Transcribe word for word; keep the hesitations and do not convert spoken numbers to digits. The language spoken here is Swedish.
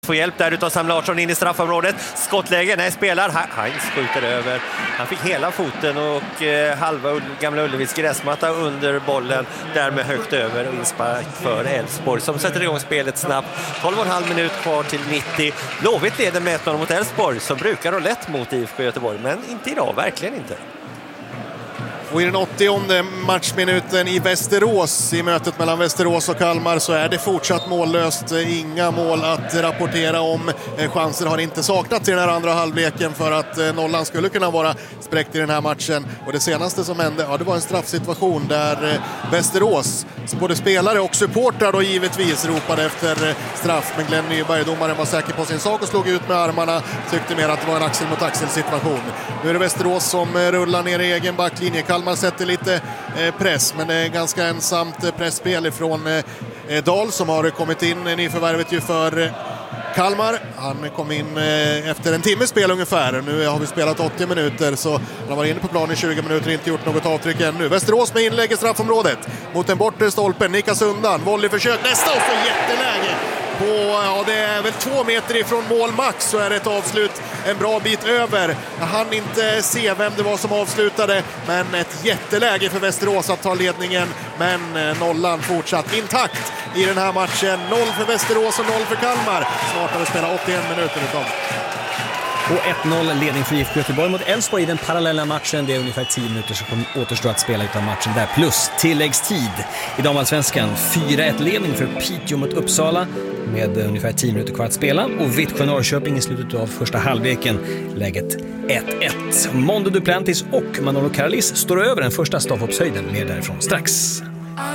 Får hjälp där utav Sam Larsson in i straffområdet. Skottläge, nej, spelar. Heinz skjuter över. Han fick hela foten och eh, halva gamla Ulleviks gräsmatta under bollen. Därmed högt över och inspark för Elfsborg som sätter igång spelet snabbt. tolv och en halv minut kvar till nittio. Blåvitt leder med ett noll mot Elfsborg som brukar ha lätt mot I F K Göteborg. Men inte idag, verkligen inte. Och i den åttionde matchminuten i Västerås, i mötet mellan Västerås och Kalmar, så är det fortsatt mållöst. Inga mål att rapportera om. Chanser har inte saknats i den här andra halvleken för att nollan skulle kunna vara spräckt i den här matchen. Och det senaste som hände, ja, det var en straffsituation där Västerås, både spelare och supportrar då givetvis ropade efter straff. Men Glenn Nyberg, domaren, var säker på sin sak och slog ut med armarna. Tyckte mer att det var en axel mot axel situation. Nu är det Västerås som rullar ner i egen backlinje. Man sätter lite press, men det är ganska ensamt pressspel ifrån Dahl som har kommit in, nyförvärvet ju för Kalmar. Han kom in efter en timmes spel ungefär. Nu har vi spelat åttio minuter, så han har varit inne på planen i tjugo minuter och inte gjort något avtryck ännu. Västerås med inlägg i straffområdet mot den bortre stolpen, nickas undan, volleyförsök, nästa och så jätteläge. På, ja, det är väl två meter ifrån mål max, så är det ett avslut en bra bit över. Jag hann inte se vem det var som avslutade, men ett jätteläge för Västerås att ta ledningen. Men nollan fortsatt intakt i den här matchen. Noll för Västerås och noll för Kalmar. Snart har vi spelat åttioen minuter utav. Och ett noll ledning för I F K Göteborg mot Elfsborg i den parallella matchen. Det är ungefär tio minuter som återstår att spela utav matchen där. Plus tilläggstid i damallsvenskan. fyra ett ledning för Piteå mot Uppsala med ungefär tio minuter kvar att spela. Och Vittsjö Norrköping i slutet av första halvleken. Läget ett ett. Mondo Duplantis och Manolo Caralis står över den första stavhoppshöjden. Mer därifrån strax.